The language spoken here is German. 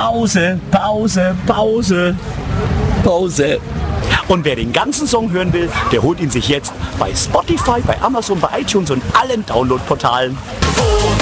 Pause, Pause, Pause, Pause. Und wer den ganzen Song hören will, der holt ihn sich jetzt bei Spotify, bei Amazon, bei iTunes und allen Downloadportalen.